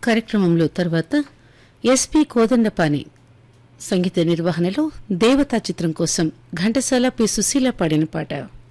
కార్యక్రమంలో తర్వాత ఎస్పి కోదండపాణి సంగీత నిర్వహణలో దేవతా చిత్రం కోసం ఘంటసాల పి సుశీల పాడిన పాట.